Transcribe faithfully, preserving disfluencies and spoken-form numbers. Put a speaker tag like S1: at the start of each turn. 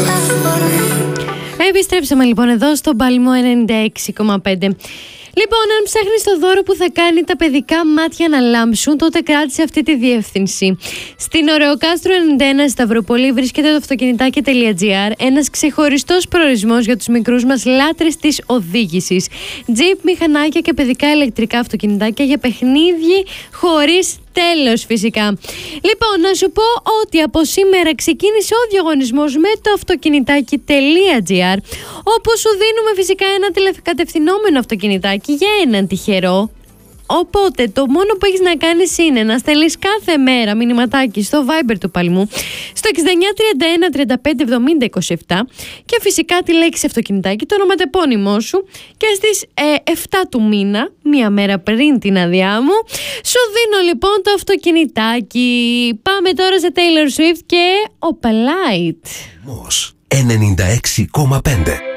S1: Επιστρέψαμε λοιπόν εδώ στο Παλμό ενενήντα έξι κόμμα πέντε. Λοιπόν, αν ψάχνεις το δώρο που θα κάνει τα παιδικά μάτια να λάμψουν, τότε κράτησε αυτή τη διεύθυνση. Στην Ωρεοκάστρο ενενήντα ένα Σταυροπολή βρίσκεται το αυτοκινητάκι.gr, ένας ξεχωριστός προορισμός για τους μικρούς μας λάτρες της οδήγησης. Τζιπ, μηχανάκια και παιδικά ηλεκτρικά αυτοκινητάκια για παιχνίδι χωρίς τέλος φυσικά. Λοιπόν, να σου πω ότι από σήμερα ξεκίνησε ο διαγωνισμός με το αυτοκινητάκι.gr, όπου σου δίνουμε φυσικά ένα τηλεκατευθυνόμενο αυτοκινητάκι για έναν τυχερό. Οπότε το μόνο που έχεις να κάνεις είναι να στέλνεις κάθε μέρα μηνυματάκι στο Viber του Παλμού στο εξήντα εννιά τριάντα ένα τριάντα πέντε εβδομήντα είκοσι επτά και φυσικά τη λέξη αυτοκινητάκι, το ονοματεπώνυμό σου, και στις ε, εφτά του μήνα, μία μέρα πριν την αδειά μου, σου δίνω λοιπόν το αυτοκινητάκι. Πάμε τώρα σε Taylor Swift και Opalite.
S2: Μος ενενήντα έξι κόμμα πέντε.